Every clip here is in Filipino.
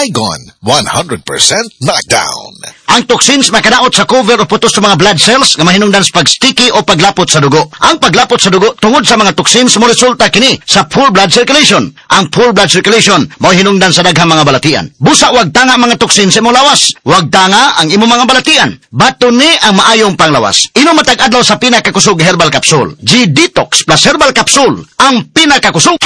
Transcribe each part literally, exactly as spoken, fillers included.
Trigon, one hundred percent knockdown. Ang toxins makadaot sa cover o putos sa mga blood cells nga mahinungdan sa pag-sticky o paglapot sa dugo. Ang paglapot sa dugo tungod sa mga toxins mo resulta kini sa full blood circulation. Ang full blood circulation mao hinungdan sa daghang mga balatian. Busa wag tanga mga toxins sa imong lawas. Wag tanga ang imong mga balatian. Bato ni ang maayong panglawas. Inom matag adlaw sa pinakakusog herbal capsule. G-Detox plus herbal capsule ang pinakakusog.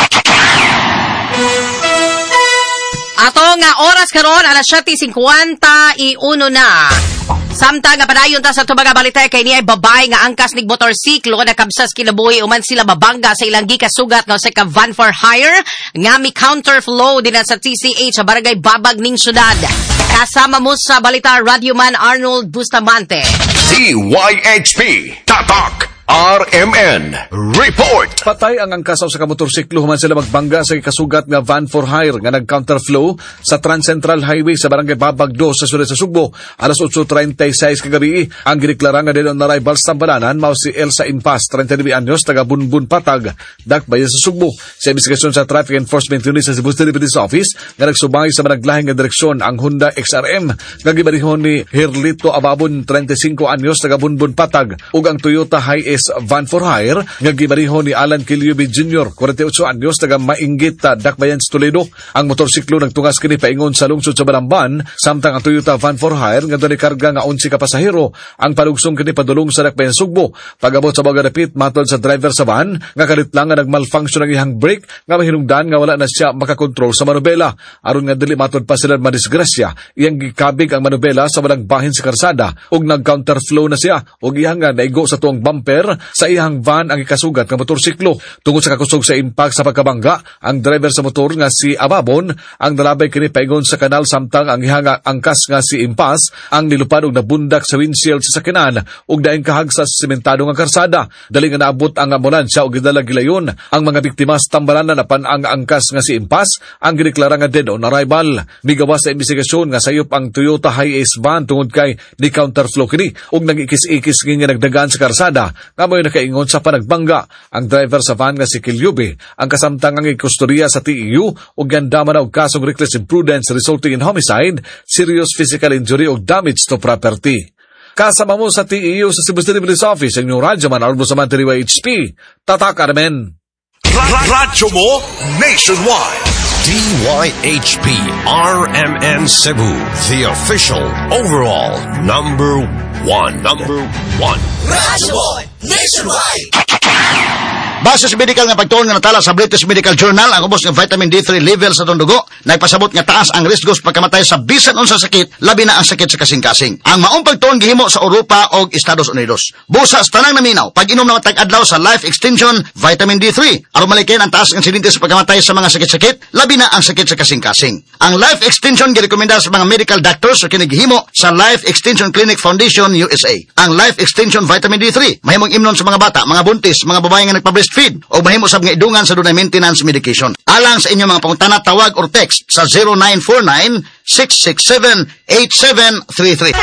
Ato nga oras karon alas siyete singkwenta y uno na. Samtang nga padayon ta sa tubaga balita kay niya babay nga angkas nig motorsiklo na kabsas kinabuhi uman sila mabangga sa ilang gikasugat nga sa ka van for hire nga mi counterflow din sa T C H sa barangay Babag ning syudad. Kasama mo sa balita Radioman Arnold Bustamante. D Y H P Tatak R M N Report. Patay ang angkasaw sa kamotorsiklo human sila magbangga sa kasugat nga van for hire nga nag-counterflow sa Trans Central Highway sa barangay Babag two sa Sulit sa Sugbo alas eight thirty-six kagabi. Ang giniklara nga din on arrival sa tambalanan mao si Elsa Impas, thirty-nine anyos, taga Bunbun Patag, Dakbayan sa Sugbo. Sa investigasyon sa Traffic Enforcement Unit sa Cebu City Police Office nga nagsubay sa managlahing nga direksyon ang Honda X R M nga gibarihon ni Herlito Ababon, thirty-five anyos, taga Bunbun Patag, ug ang Toyota Hiace van for hire nga gibarihon ni Alan Kiliobi Junior, forty-eight anyos, taga Mainggit, Dakbayan sa Toledo. Ang motorsiklo nagtungas kini paingon sa lungsod sa Balamban, samtang ang Toyota van for hire nga dali karga nga eleven ka pasahero ang palugsong kini padulong sa Dakbayan Sugbo. Pagabot sa Bagadapit matod sa driver sa van nga kalit lang nga nagmalfunction ang ihang brake nga mahinungdan nga wala na siya makakontrol sa manubela. Aron nga dili matod pa sila madisgrasya, iyang gikabig ang manubela sa walang bahin sa karsada ug nag-counterflow na siya ug iyang nga naigo sa tuong bumper sa iyang van ang ikasugat ng motorsiklo. Tungod sa kakusog sa impact sa pagkabangga, ang driver sa motor nga si Ababon ang nalabay kini paingon sa kanal, samtang ang ihang angkas nga si Impas ang nilupad og nabundak sa windshield sa sakinan ug daing kahag sa sementado nga karsada. Dali nga naabot ang ambulansya ug gidala gilayon ang mga biktima sa tambalanan napan ang angkas nga si Impas ang gideklara nga dead on arrival. Migawas sa investigasyon nga sayop ang Toyota Hiace van tungod kay ni counterflow kini ug nag-ikis-ikis nga nagdagaan sa karsada nga mo'y nakaingon sa panagbangga. Ang driver sa van nga si Kilyobe ang kasamtangang ikustorya sa T E U ug gandama na og kasong reckless imprudence resulting in homicide, serious physical injury ug damage to property. Kasama mo sa T E U sa Cebu City Police Office ang inyong Radyoman Arnold Bustamante D Y H P Tatak R M N. Radyo mo nationwide. D Y H P R M N Cebu, the official overall number one. Number one. Radyo Boy Nationwide. Base sa medical nga pagtuon nga natala sa British Medical Journal, ang ubos nga vitamin D three level sa itong dugo nagpasabot nga taas ang risko sa pagkamatay sa bisan unsa sakit, labi na ang sakit sa kasing-kasing. Ang maong pagtuon gihimo sa Europa o Estados Unidos. Busa sa tanang naminaw, pag-inom na matag adlaw sa Life Extension Vitamin D three aron malikin ang taas ng insidente sa pagkamatay sa mga sakit-sakit, labi na ang sakit sa kasing-kasing. Ang Life Extension girekomenda sa mga medical doctors o kinigihimo sa Life Extension Clinic Foundation U S A. Ang Life Extension Vitamin D three mahimong imnon sa mga bata, mga buntis, mga babae nga nagpa-breastfeed o mahimo sa mga idungan sa dunay maintenance medication. Alang sa inyong mga pangutana, tawag or text sa zero nine four nine, six six seven, eight seven three three.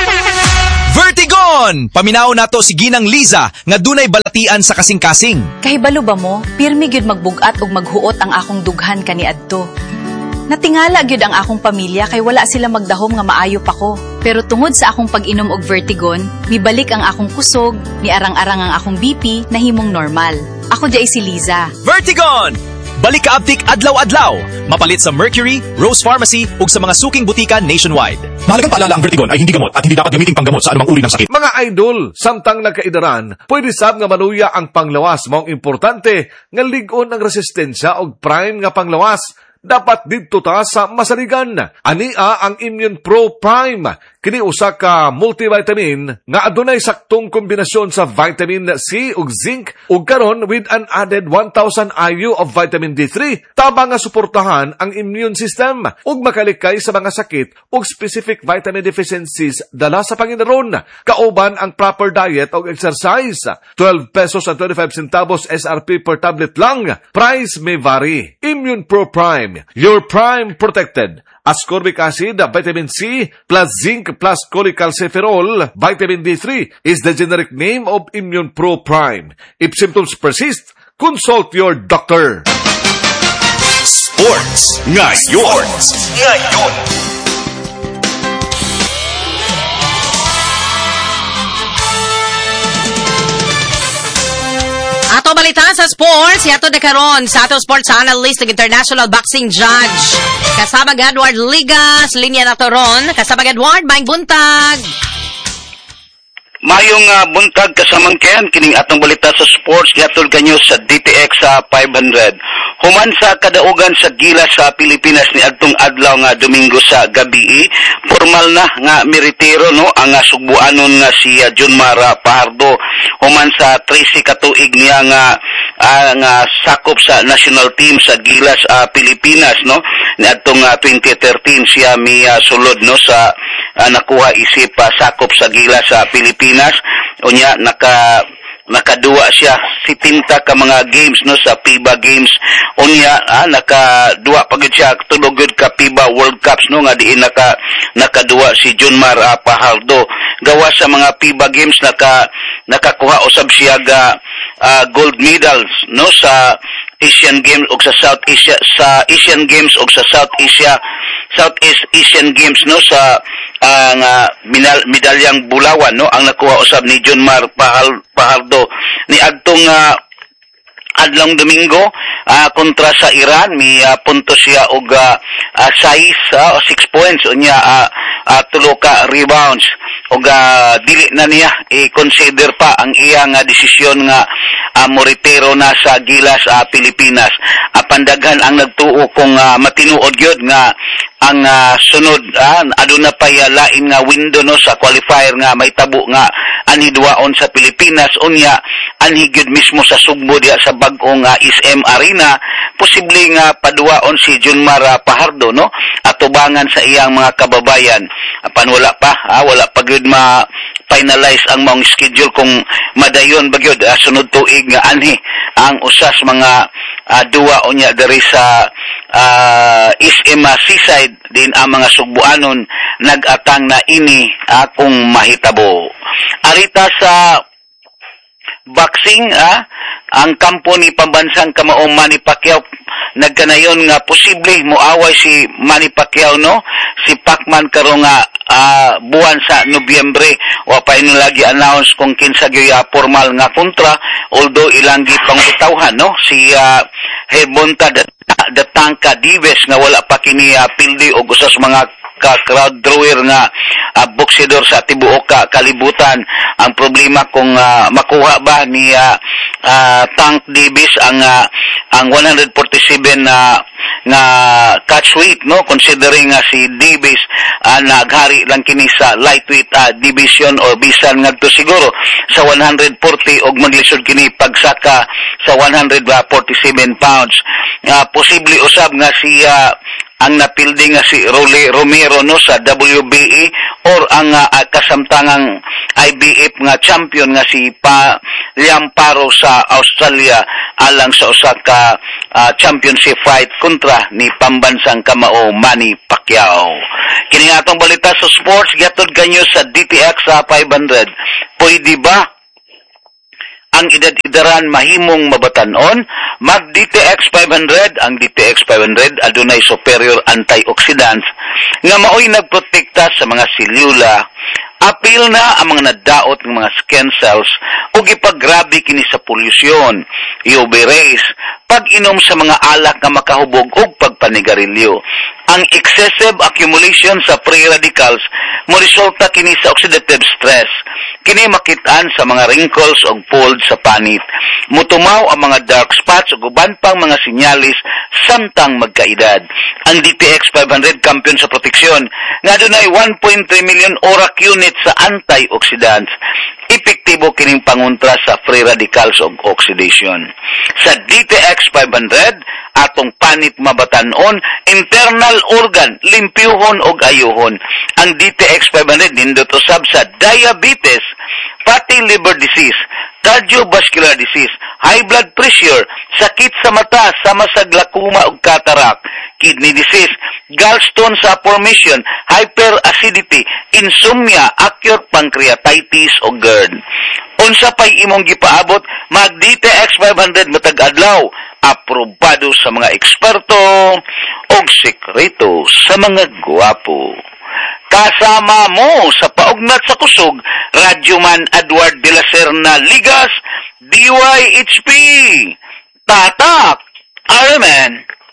Vertigon! Paminaw nato si Ginang Liza nga dunay balatian sa kasing-kasing. Kahibalo ba mo, pirmi gyud magbugat ug maghuot ang akong dughan kaniadto. Natingala gyud ang akong pamilya kay wala sila magdahom nga maayo pa ko. Pero tungod sa akong pag-inom og Vertigon, mibalik ang akong kusog, miarang-arang ang akong B P na himong normal. Ako jay si Liza. Vertigon! Balik ka aptik adlaw-adlaw. Mapalit sa Mercury, Rose Pharmacy ug sa mga suking butika nationwide. Mahalagang paalala, ang Vertigon ay hindi gamot at hindi dapat gamitin panggamot sa anumang uri ng sakit. Mga idol, samtang nagkaidaran, pwede sab nga manuya ang panglawas. Maong importante nga ligon ang resistensya og prime nga panglawas. Dapat dito ta sa masaligan. Ania ang Immune Pro Prime. Kini usa ka multivitamin nga adunay saktong kombinasyon sa vitamin C ug zinc ug karon with an added one thousand I U of vitamin D three tabang nga suportahan ang immune system ug makalikay sa mga sakit ug specific vitamin deficiencies dala sa panginaron. Kauban ang proper diet ug exercise. twelve pesos and twenty-five centavos S R P per tablet lang. Price may vary. Immune Pro Prime, your prime protected. Ascorbic acid, vitamin C, plus zinc, plus cholecalciferol, vitamin D three is the generic name of Immune Pro Prime. If symptoms persist, consult your doctor. Sports ngayon. Sports ngayon. balita sa sports, yato na karon sa atong sports analyst ng International Boxing Judge. Kasama ng Edward Ligas, linya na toron. Kasama ng Edward, maing buntag. Mayong uh, buntag kasamang ken kining atong balita sa sports gihatod kanyo sa D T X sa five hundred. Human sa kadaugan sa Gilas sa Pilipinas ni adtong adlaw nga Domingo sa gabi, formal na nga miritiro no ang uh, sugbuanon nga si uh, Junmar Fajardo. Human sa trese ka tuig niya nga uh, nga sakop sa national team sa Gilas uh, Pilipinas no ni adtong uh, twenty thirteen siya mi uh, sulod no sa uh, nakuha isip uh, sakop sa Gilas sa uh, Pilipinas. Unya naka nakaduwa siya sitinta ka mga games no sa FIBA games. Unya ah, nakaduwa pagid siya tulogod ka FIBA World Cups no nga diin naka nakaduwa si Junmar uh, Fajardo. Gawa sa mga FIBA games naka nakakuha usab siya ga uh, gold medals no sa Asian Games o sa South Asia sa Asian Games o sa South Asia Southeast Asian Games no sa ang uh, minal, medalyang bulawan no ang nakuha usab ni Junmar Fajardo ni adtong uh, adlong Domingo uh, kontra sa Iran mi uh, punto siya og uh, uh, size uh, six points unya uh, uh, tulo ka rebounds og uh, dili na niya i-consider pa ang iyang uh, desisyon nga uh, moritero na sa Gilas uh, Pilipinas. Uh, pandaghan ang nagtuo kung uh, matinuod gyud nga ang uh, sunod uh, aduna pa ya lain nga window no sa qualifier nga may tabo nga anhi duwaon sa Pilipinas unya anhi gyud mismo sa Sugbo diya sa bag-ong uh, S M Arena posible nga paduwaon si Junmar uh, Fajardo no atubangan sa iyang mga kababayan. Apan wala pa ha, wala pa gyud ma finalize ang mong schedule kung madayon ba gyud uh, sunod tuig nga anhi ang usas mga uh, duwa unya diri sa uh, S M uh, Seaside din ang mga Sugbuanon nag-atang na ini uh, kung mahitabo. Arita sa boxing ah, ang kampo ni pambansang kamaong Manny Pacquiao nagkanayon nga posible moaway si Manny Pacquiao no si Pacman karong nga uh, buwan sa Nobyembre wa pa inulagi announce kung kinsa gyud uh, formal nga kontra although ilang gipang utawhan no si uh, Hermonta Datangka Dives nga wala pa kini uh, pildi og usas mga ka crowd drawer nga uh, boksidor sa tibuok ka kalibutan. Ang problema kung uh, makuha ba ni uh, uh, Tank Davis ang uh, ang one forty-seven na uh, nga catch weight no considering uh, si Davis uh, naghari lang kini sa lightweight uh, division or bisan ngadto siguro sa one forty og maglisod kini pagsaka sa one forty-seven pounds. Uh, posible usab nga si uh, ang napildi nga si Rolly Romero no sa W B E or ang uh, kasamtangang I B F nga champion nga si Pa Liam Paro sa Australia alang sa usa ka uh, championship fight kontra ni pambansang kamao Manny Pacquiao. Kini nga atong balita sa sports gihatod kanyo sa D T X sa five hundred. Pwede ba ang edad-edaran mahimong mabatanon? Mag D T X five hundred, ang D T X five hundred adunay superior antioxidants nga maoy nagprotekta sa mga selula. Apil na ang mga nadaot ng mga skin cells o ipagrabe kini sa polusyon, U V rays, pag-inom sa mga alak nga makahubog o pagpanigarilyo. Ang excessive accumulation sa free radicals mo resulta kini sa oxidative stress. Kini makitaan sa mga wrinkles o folds sa panit. Mutumaw ang mga dark spots o guban pang mga sinyalis samtang magkaedad. Ang D T X five hundred kampiyon sa proteksyon nga dunay one point three million ORAC unit sa antioxidants. Epektibo kining pangontra sa free radicals o oxidation. Sa D T X five hundred, atong panit mabatanon, internal organ, limpyuhon o ayuhon. Ang D T X five hundred nindot usab sa diabetes, fatty liver disease, cardiovascular disease, high blood pressure, sakit sa mata, sama sa glaucoma o cataract, kidney disease, gallstone sa formation, hyperacidity, insomnia, acute pancreatitis o GERD. Unsa pay imong gipaabot, mag D T X five hundred matag adlaw, aprobado sa mga eksperto o sekreto sa mga gwapo. Kasama mo sa paugnat sa kusog, Radyoman Edward de la Serna Ligas, D Y H P. Tatak. Araman.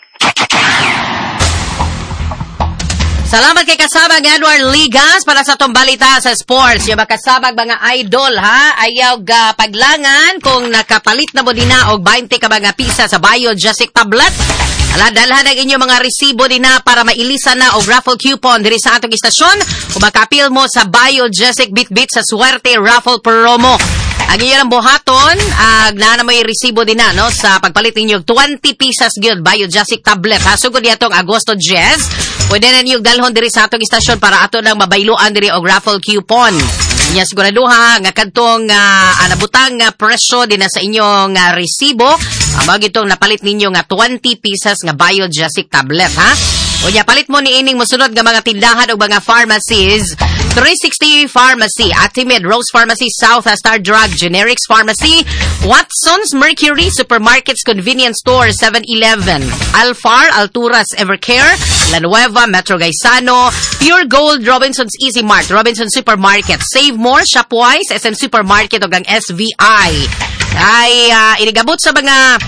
Salamat kay kasabag Edward Ligas para sa itong balita sa sports. Yung makasabag mga idol, ha? Ayaw ga paglangan kung nakapalit na mo din na o twenty ka mga pisa sa Biogesic tablet. Ala, dalhan ang inyong mga resibo din na para mailisan na o raffle coupon diri sa atong istasyon. Kung makapil mo sa Biogesic Bit-Bit sa Suerte Raffle Promo. Ang inyong buhaton, uh, na may resibo din na, no? Sa pagpalit ninyo twenty pieces good Biogesic tablet. Ha? Sugod niya itong Agosto Jazz. Pwede na niyong dalhon diri sa atong istasyon para ato nang mabayloan diri og raffle coupon. Nya siguraduha nga kadtong uh, anabutang uh, presyo din na sa inyong uh, resibo. Amag uh, itong napalit ninyo nga twenty pieces nga Biogesic tablet, ha? O nya palit mo ni ining mosunod nga mga tindahan o mga pharmacies. three sixty Pharmacy, Actimid, Rose Pharmacy, South Star Drug, Generics Pharmacy, Watson's Mercury, Supermarkets, Convenience Store, seven eleven, Alfar, Alturas, Evercare, La Nueva, Metro Gaisano, Pure Gold, Robinson's Easy Mart, Robinson Supermarket, Save More, Shopwise, S M Supermarket o gang S V I. Ay uh, inigabot sa mga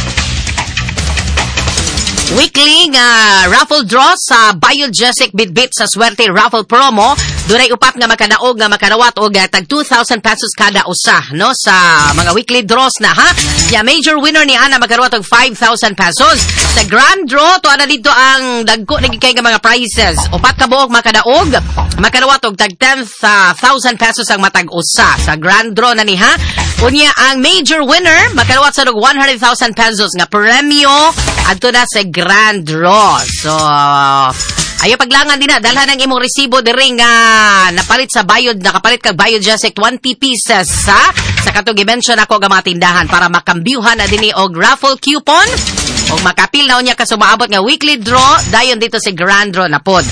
weekly nga raffle draw sa Biogesic Bit-Bit sa Suerte Raffle Promo. Dunay upat nga makadaog nga makanawat og tag two thousand pesos kada usa, no, sa mga weekly draws na, ha. Ya major winner ni ana makanawat og five thousand pesos. Sa grand draw to ana dito ang dagko nagikay nga mga prizes. Upat ka buok makadaog makanawat og tag ten thousand pesos ang matag usa sa grand draw na ni, ha. Unya ang major winner makanawat sa og one hundred thousand pesos nga premyo adto na sa grand draw. So ayo paglangan din na dalhan ang imong resibo diri nga napalit sa bio, nakapalit kag Biogesic twenty pieces, ha, sa katong i-mention ako nga mga tindahan para makambyuhan na dinhi og raffle coupon og makapil na unya ka sumaabot nga weekly draw dayon dito sa grand draw na pod.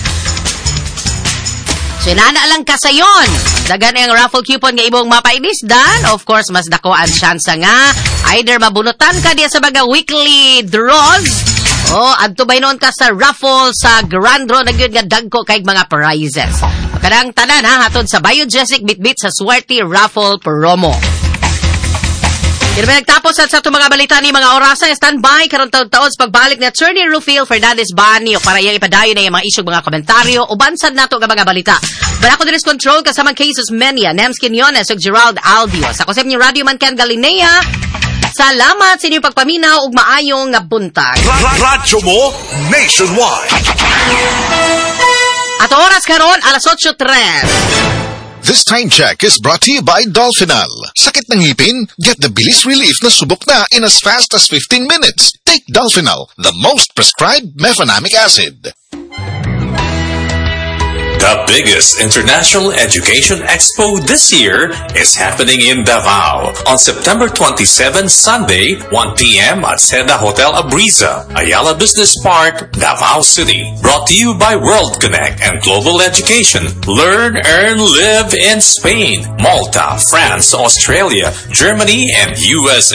So inana lang ka sayon dagan ang raffle coupon nga imong mapainisdan. Of course mas dako ang chance nga either mabunutan ka diya sa mga weekly draws. Oh, adto bay noon ka sa raffle sa grand draw na gyud nga dagko kay mga prizes. Kadang tanan, ha, hatod sa Biogesic Bit-Bit sa Suerte Raffle Promo. Pero may nagtapos at sa itong mga balita ni mga orasan, standby karon taon-taon sa pagbalik ni Attorney Rufil Fernandez Banio para iyang ipadayon na yung mga isyong mga komentaryo o bansad nato nga mga balita. Barako din is control kasamang cases Menia, Nems Quinones ug Gerald Albio. Sa kusep ni Radio Mancan Galinea, salamat sa inyong pagpaminaw ug maayong nga buntag. Radyo mo nationwide. At oras karon alas eight tres. This time check is brought to you by Dolphinal. Sakit ng ngipin? Get the bilis relief na subok na in as fast as fifteen minutes. Take Dolphinal, the most prescribed mefenamic acid. The biggest international education expo this year is happening in Davao on September twenty-seventh, Sunday, one p.m. at Seda Hotel Abriza, Ayala Business Park, Davao City. Brought to you by World Connect and Global Education. Learn, earn, live in Spain, Malta, France, Australia, Germany, and U S A.